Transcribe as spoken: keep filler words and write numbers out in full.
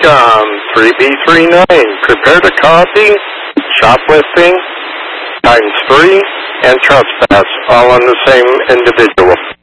com. three B three nine, prepare to copy, shoplifting, times three, and trespass, all on the same individual.